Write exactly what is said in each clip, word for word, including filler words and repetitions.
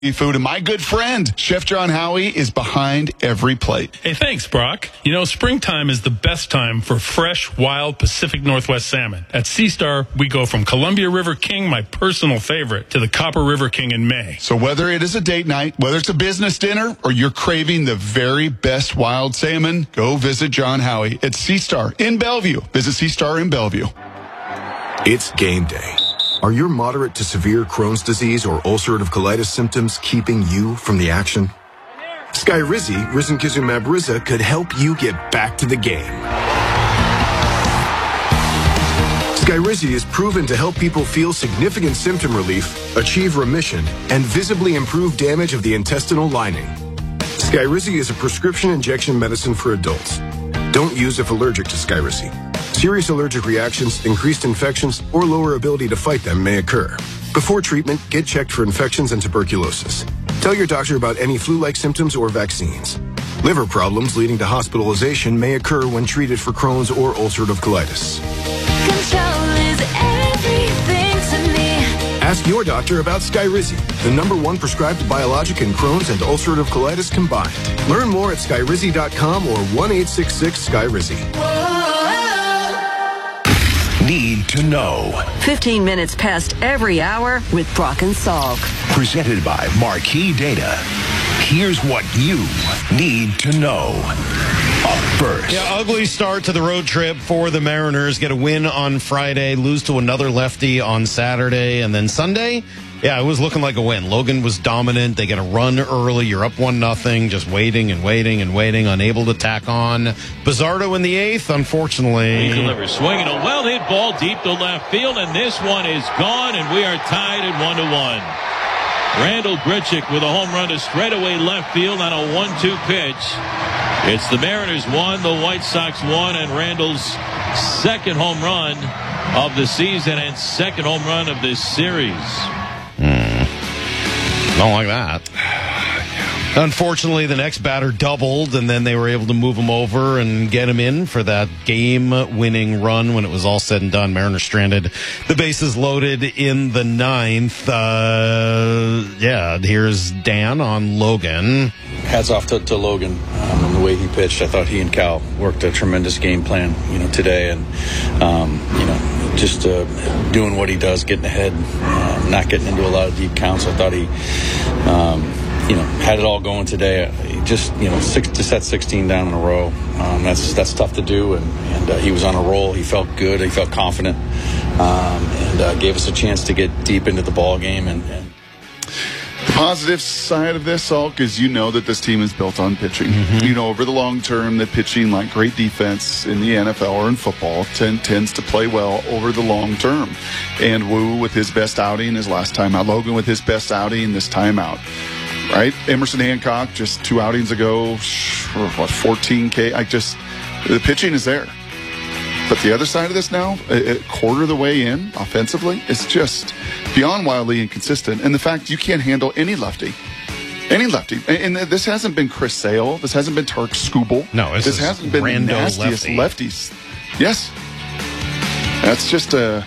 Food, and my good friend, Chef John Howie, is behind every plate. Hey, thanks, Brock. You know, springtime is the best time for fresh, wild Pacific Northwest salmon. At Sea Star, we go from Columbia River King, my personal favorite, to the Copper River King in May. So whether it is a date night, whether it's a business dinner, or you're craving the very best wild salmon, go visit John Howie at Sea Star in Bellevue. Visit Sea Star in Bellevue. It's game day. Are your moderate to severe Crohn's disease or ulcerative colitis symptoms keeping you from the action? Skyrizi, risankizumab Riza, could help you get back to the game. Skyrizi is proven to help people feel significant symptom relief, achieve remission, and visibly improve damage of the intestinal lining. Skyrizi is a prescription injection medicine for adults. Don't use if allergic to Skyrizi. Serious allergic reactions, increased infections, or lower ability to fight them may occur. Before treatment, get checked for infections and tuberculosis. Tell your doctor about any flu-like symptoms or vaccines. Liver problems leading to hospitalization may occur when treated for Crohn's or ulcerative colitis. Control is everything to me. Ask your doctor about Skyrizi, the number one prescribed biologic in Crohn's and ulcerative colitis combined. Learn more at skyrizi dot com or one eight six six Skyrizi. Need to know. fifteen minutes past every hour with Brock and Salk. Presented by Marquee Data. Here's what you need to know. Up first. Yeah, ugly start to the road trip for the Mariners. Get a win on Friday, lose to another lefty on Saturday, and then Sunday, yeah, it was looking like a win. Logan was dominant. They get a run early. You're up one nothing, just waiting and waiting and waiting, unable to tack on. Bizzardo in the eighth, unfortunately. He delivers, swinging a well-hit ball deep to left field, and this one is gone, and we are tied at one to one. Randall Grichuk with a home run to straightaway left field on a one two pitch. It's the Mariners one, the White Sox one, and Randall's second home run of the season and second home run of this series. Hmm. Don't like that. Unfortunately, the next batter doubled, and then they were able to move him over and get him in for that game-winning run when it was all said and done. Mariners stranded, the bases loaded in the ninth. Uh, yeah, here's Dan on Logan. Hats off to, to Logan um, and the way he pitched. I thought he and Cal worked a tremendous game plan, you know, today, and um, you know, just uh, doing what he does, getting ahead, uh, not getting into a lot of deep counts. I thought he. Um, You know, had it all going today. Uh, just you know, six to set sixteen down in a row. Um, that's that's tough to do, and and uh, he was on a roll. He felt good. He felt confident, um, and uh, gave us a chance to get deep into the ball game. And, and the positive side of this, Salk, is you know that this team is built on pitching. Mm-hmm. You know, over the long term, that pitching, like great defense in the N F L or in football, tend, tends to play well over the long term. And Wu with his best outing his last time out. Logan with his best outing this time out. Right, Emerson Hancock just two outings ago, what fourteen K. I just the pitching is there, but the other side of this now, a, a quarter of the way in offensively, is just beyond wildly inconsistent. And the fact you can't handle any lefty, any lefty, and, and this hasn't been Chris Sale, this hasn't been Tarek Skubal, no, this, this hasn't been the nastiest lefty. lefties. Yes, that's just a.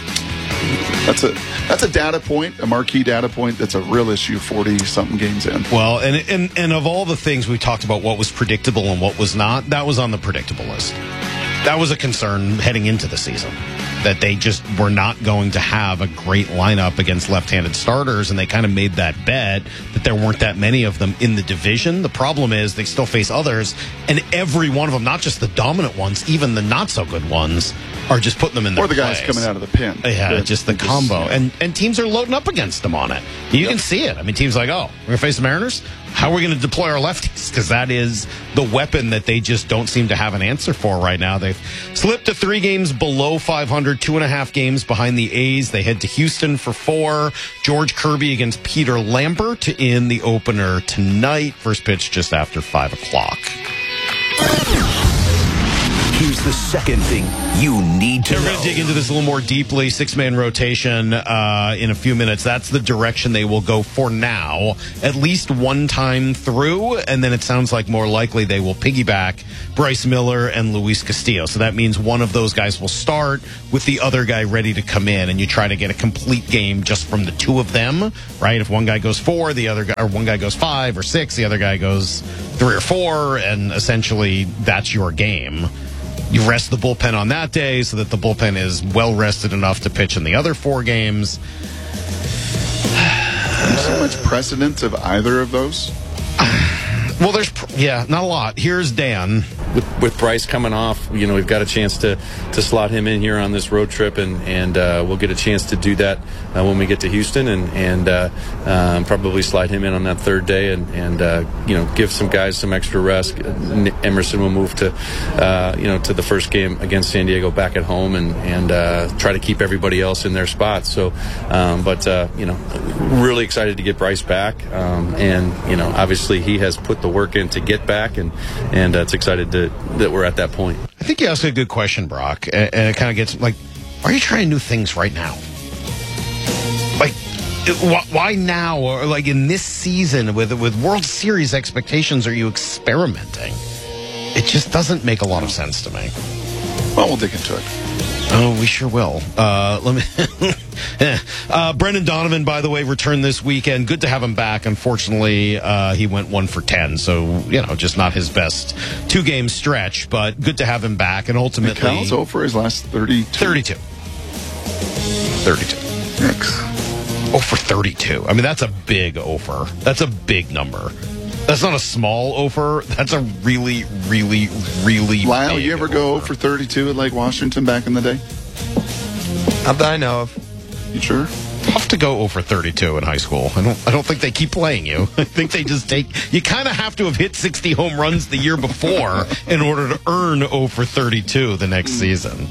That's a that's a data point, a marquee data point. That's a real issue. Forty something games in. Well, and and and of all the things we talked about, what was predictable and what was not, that was on the predictable list. That was a concern heading into the season, that they just were not going to have a great lineup against left-handed starters, and they kind of made that bet that there weren't that many of them in the division. The problem is they still face others, and every one of them, not just the dominant ones, even the not-so-good ones, are just putting them in their Or the guys place. coming out of the pen. Yeah, just the just, combo. Yeah. And and teams are loading up against them on it. You yep. can see it. I mean, teams like, oh, we're going to face the Mariners? How are we going to deploy our lefties? Because that is the weapon that they just don't seem to have an answer for right now. They've slipped to three games below five hundred, two and a half games behind the A's. They head to Houston for four. George Kirby against Peter Lambert in the opener tonight. First pitch just after five o'clock. Here's Here's the second thing you need to We're know. going to dig into this a little more deeply. Six-man rotation uh, in a few minutes. That's the direction they will go for now, at least one time through, and then it sounds like more likely they will piggyback Bryce Miller and Luis Castillo. So that means one of those guys will start with the other guy ready to come in, and you try to get a complete game just from the two of them, right? If one guy goes four, the other guy, or one guy goes five or six, the other guy goes three or four, and essentially that's your game. You rest the bullpen on that day so that the bullpen is well rested enough to pitch in the other four games. There's so much precedent of either of those. Well, there's, yeah, not a lot. Here's Dan. With, with Bryce coming off, you know, we've got a chance to, to slot him in here on this road trip, and, and uh, we'll get a chance to do that uh, when we get to Houston, and, and uh, um, probably slide him in on that third day, and, and uh, you know, give some guys some extra rest. Emerson will move to, uh, you know, to the first game against San Diego back at home, and, and uh, try to keep everybody else in their spots. So, um, but, uh, you know, really excited to get Bryce back, um, and, you know, obviously he has put the work in to get back, and, and uh, it's excited to that we're at that point. I think you asked a good question, Brock, and, and it kind of gets like, why are you trying new things right now? Like, wh- why now? Or like in this season with with World Series expectations, are you experimenting? It just doesn't make a lot of sense to me. Well, we'll dig into it. Oh, we sure will. Uh, let me. uh, Brendan Donovan, by the way, returned this weekend. Good to have him back. Unfortunately, uh, he went one for ten, so you know, just not his best two-game stretch. But good to have him back, and ultimately, Cal's over his last thirty-two. thirty-two. thirty-two. Yikes. Oh for thirty-two. I mean, that's a big offer. That's a big number. That's not a small offer. That's a really, really, really Lyle, big you ever go offer. for thirty-two at Lake Washington back in the day? Not that I know of. You sure? Tough to go over thirty-two in high school. I don't. I don't think they keep playing you. I think they just take. You kind of have to have hit sixty home runs the year before in order to earn over thirty-two the next season.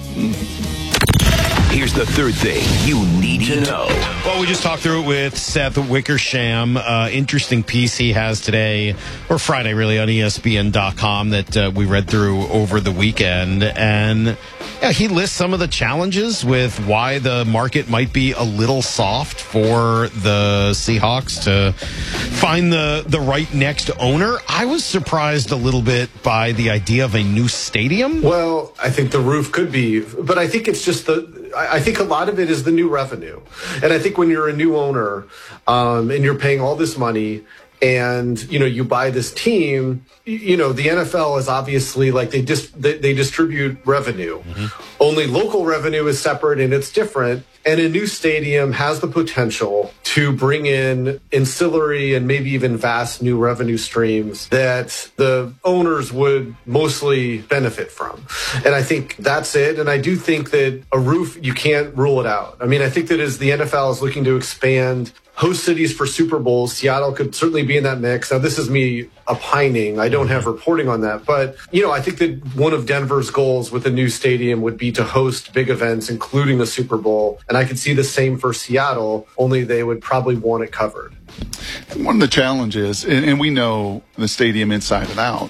Here's the third thing you need to know. Well, we just talked through it with Seth Wickersham. Uh, interesting piece he has today, or Friday, really, on E S P N dot com that uh, we read through over the weekend. And yeah, he lists some of the challenges with why the market might be a little soft for the Seahawks to find the, the right next owner. I was surprised a little bit by the idea of a new stadium. Well, I think the roof could be, but I think it's just the, I think a lot of it is the new revenue. And I think when you're a new owner um, and you're paying all this money and, you know, you buy this team, you know, the N F L is obviously like they dis- they, they distribute revenue. Mm-hmm. Only local revenue is separate and it's different. And a new stadium has the potential to bring in ancillary and maybe even vast new revenue streams that the owners would mostly benefit from. And I think that's it. And I do think that a roof, you can't rule it out. I mean, I think that as the N F L is looking to expand host cities for Super Bowls, Seattle could certainly be in that mix. Now, this is me opining. I don't have reporting on that. But, you know, I think that one of Denver's goals with a new stadium would be to host big events, including the Super Bowl. And I could see the same for Seattle, only they would probably want it covered. One of the challenges, and, and we know the stadium inside and out,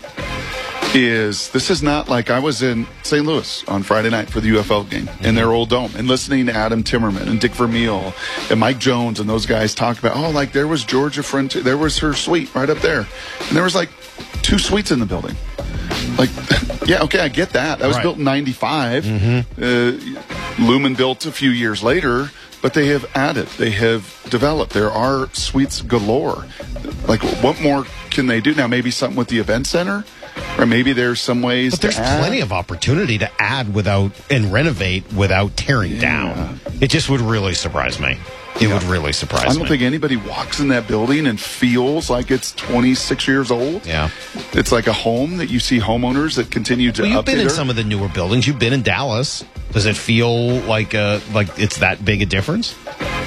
is this is not like I was in Saint Louis on Friday night for the U F L game in their old dome and listening to Adam Timmerman and Dick Vermeil and Mike Jones and those guys talk about, oh, like there was Georgia Frontier, there was her suite right up there. And there was like two suites in the building. Like, yeah, okay, I get that. That was right. built in ninety-five. Mm-hmm. Uh, Lumen built a few years later, but they have added, they have developed. There are suites galore. Like, what more can they do now? Maybe something with the event center? Or maybe there's some ways But there's to add. plenty of opportunity to add without and renovate without tearing Yeah. down. It just would really surprise me. It Yeah. would really surprise me. I don't think anybody walks in that building and feels like it's twenty-six years old. Yeah. It's like a home that you see homeowners that continue to Well, you've update been in her. some of the newer buildings. You've been in Dallas. Does it feel like uh, like it's that big a difference?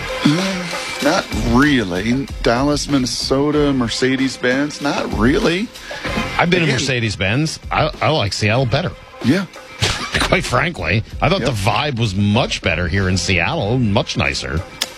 Not really. Dallas, Minnesota, Mercedes-Benz, not really. I've been Again, in Mercedes-Benz. I, I like Seattle better. Yeah. Quite frankly, I thought Yep. the vibe was much better here in Seattle, much nicer.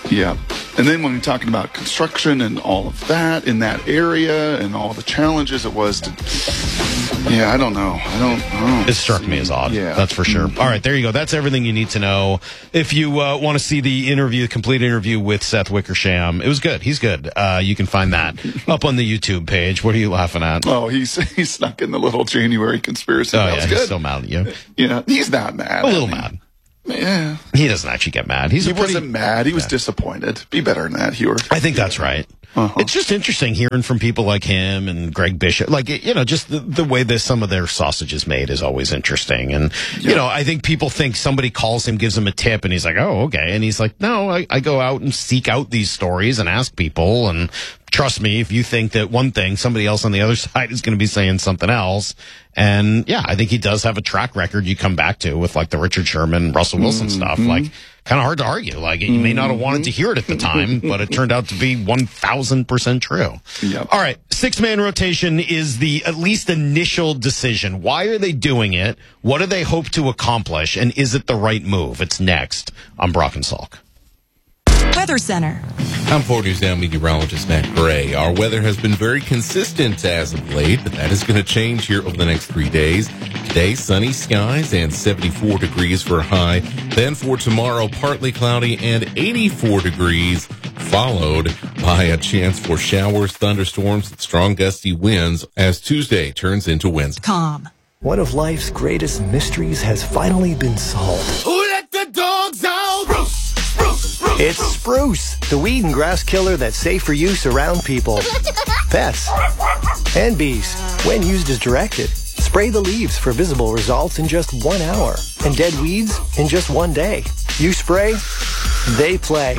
Yeah. And then when we're talking about construction and all of that in that area and all the challenges it was to, yeah, I don't know. I don't know. It struck me as odd. Yeah. That's for sure. Mm-hmm. All right, there you go. That's everything you need to know. If you uh, want to see the interview, complete interview with Seth Wickersham, it was good. He's good. Uh, you can find that up on the YouTube page. What are you laughing at? Oh, he's he snuck in the little January conspiracy. Oh, that yeah, was he's good. so mad at you. Yeah, he's not mad. A little I mean, mad. Yeah. He doesn't actually get mad. He's he a pretty, wasn't mad. He was yeah. disappointed. Be better than that, Heward. I think that's right. Uh-huh. It's just interesting hearing from people like him and Greg Bishop. Like, you know, just the, the way that some of their sausage is made is always interesting. And, yeah. you know, I think people think somebody calls him, gives him a tip, and he's like, oh, okay. And he's like, no, I, I go out and seek out these stories and ask people. And trust me, if you think that one thing, somebody else on the other side is going to be saying something else. And, yeah, I think he does have a track record you come back to with, like, the Richard Sherman, Russell Wilson mm-hmm. stuff. Like, kind of hard to argue. Like, you may not have wanted to hear it at the time, but it turned out to be one thousand percent true. Yep. All right. Six-man rotation is the at least initial decision. Why are they doing it? What do they hope to accomplish? And is it the right move? It's next on Brock and Salk. Weather Center. I'm four News Now meteorologist Matt Gray. Our weather has been very consistent as of late, but that is going to change here over the next three days. Today, sunny skies and seventy-four degrees for a high. Then for tomorrow, partly cloudy and eighty-four degrees, followed by a chance for showers, thunderstorms, and strong gusty winds as Tuesday turns into Wednesday. Calm. One of life's greatest mysteries has finally been solved. Who let the dogs out? Spruce, spruce, spruce. It's Spruce, the weed and grass killer that's safe for use around people, pets, and bees. When used as directed, spray the leaves for visible results in just one hour, and dead weeds in just one day. You spray, they play.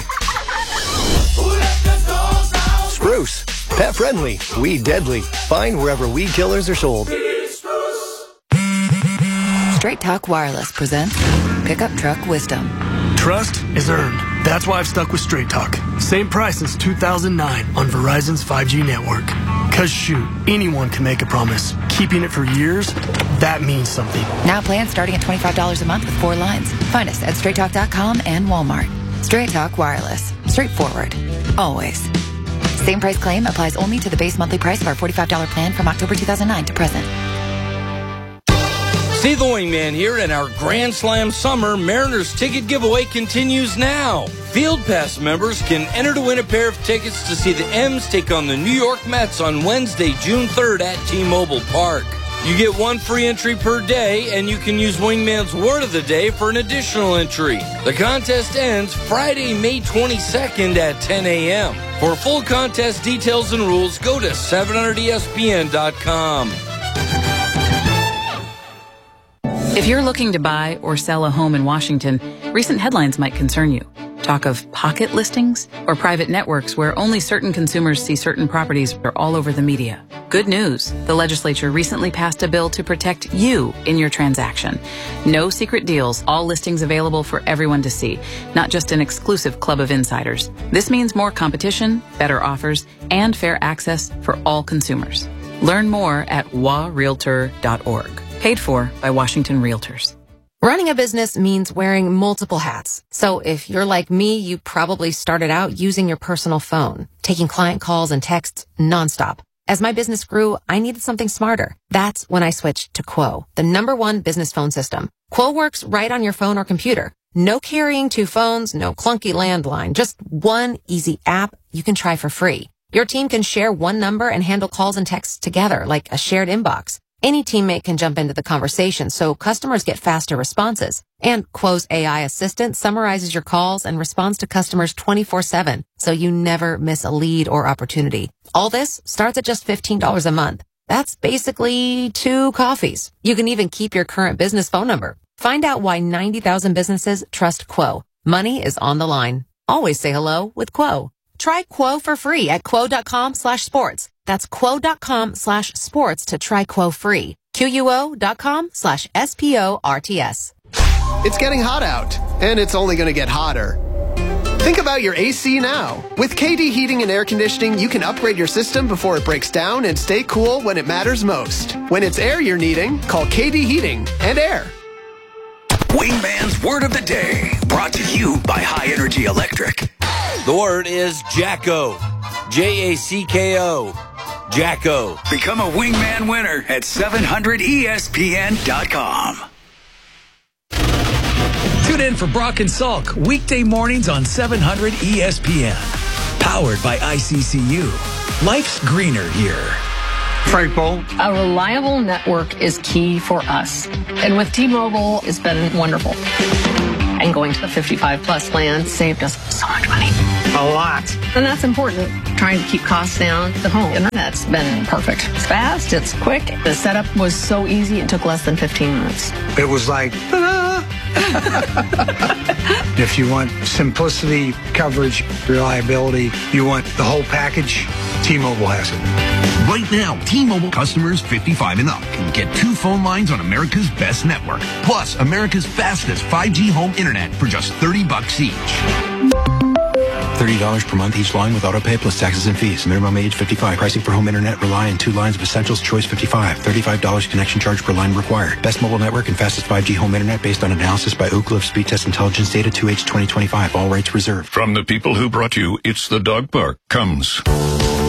Who let the dogs out? Spruce, pet friendly, weed deadly. Find wherever weed killers are sold. Straight Talk Wireless presents Pickup Truck Wisdom. Trust is earned. That's why I've stuck with Straight Talk. Same price since two thousand nine on Verizon's five G network. Cause shoot, anyone can make a promise. Keeping it for years, that means something. Now plans starting at twenty-five dollars a month with four lines. Find us at straight talk dot com and Walmart. Straight Talk Wireless. Straightforward. Always. Same price claim applies only to the base monthly price of our forty-five dollars plan from October two thousand nine to present. Steve the Wingman here, and our Grand Slam Summer Mariners ticket giveaway continues now. Field Pass members can enter to win a pair of tickets to see the M's take on the New York Mets on Wednesday, June third at T-Mobile Park. You get one free entry per day, and you can use Wingman's Word of the Day for an additional entry. The contest ends Friday, May twenty-second at ten a.m. For full contest details and rules, go to seven hundred E S P N dot com. If you're looking to buy or sell a home in Washington, recent headlines might concern you. Talk of pocket listings or private networks where only certain consumers see certain properties are all over the media. Good news. The legislature recently passed a bill to protect you in your transaction. No secret deals, all listings available for everyone to see, not just an exclusive club of insiders. This means more competition, better offers, and fair access for all consumers. Learn more at w a realtor dot org. Paid for by Washington Realtors. Running a business means wearing multiple hats. So if you're like me, you probably started out using your personal phone, taking client calls and texts nonstop. As my business grew, I needed something smarter. That's when I switched to Quo, the number one business phone system. Quo works right on your phone or computer. No carrying two phones, no clunky landline, just one easy app you can try for free. Your team can share one number and handle calls and texts together like a shared inbox. Any teammate can jump into the conversation, so customers get faster responses. And Quo's A I assistant summarizes your calls and responds to customers twenty-four seven, so you never miss a lead or opportunity. All this starts at just fifteen dollars a month. That's basically two coffees. You can even keep your current business phone number. Find out why ninety thousand businesses trust Quo. Money is on the line. Always say hello with Quo. Try Quo for free at quo dot com slash sports. That's quo dot com slash sports to try Quo free. Q U O dot com slash S P O R T S. It's getting hot out, and it's only going to get hotter. Think about your A C now. With K D Heating and Air Conditioning, you can upgrade your system before it breaks down and stay cool when it matters most. When it's air you're needing, call K D Heating and Air. Wingman's Word of the Day, brought to you by High Energy Electric. The word is Jacko. J A C K O. Jacko. Become a Wingman winner at seven hundred E S P N dot com. Tune in for Brock and Salk weekday mornings on seven hundred E S P N. Powered by I C C U. Life's greener here. Frank Bolt. A reliable network is key for us. And with T-Mobile, it's been wonderful. And going to the fifty-five plus plan saved us so much money. A lot. And that's important. Trying to keep costs down. The home internet's been perfect. It's fast, it's quick. The setup was so easy, it took less than fifteen minutes. It was like, ta-da! If you want simplicity, coverage, reliability, you want the whole package, T-Mobile has it. Right now, T-Mobile customers fifty-five and up can get two phone lines on America's best network, plus America's fastest five G home internet for just thirty bucks each. thirty dollars per month each line with autopay plus taxes and fees. Minimum age fifty-five. Pricing for home internet rely on two lines of Essentials Choice fifty-five. thirty-five dollars connection charge per line required. Best mobile network and fastest five G home internet based on analysis by Ookla of Speed Test Intelligence data two H twenty twenty-five. All rights reserved. From the people who brought you It's the Dog Park comes